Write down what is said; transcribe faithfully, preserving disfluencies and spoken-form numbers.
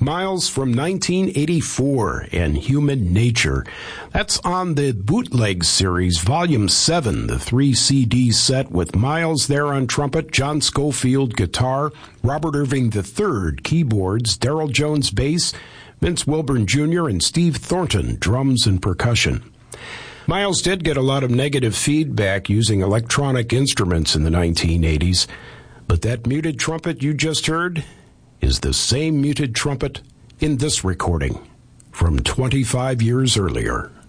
Miles from nineteen eighty-four and Human Nature. That's on the Bootleg Series, Volume seven, the three C D set with Miles there on trumpet, John Scofield guitar, Robert Irving the third keyboards, Darryl Jones bass, Vince Wilburn Junior and Steve Thornton drums and percussion. Miles did get a lot of negative feedback using electronic instruments in the nineteen eighties, but that muted trumpet you just heard is the same muted trumpet in this recording from twenty-five years earlier.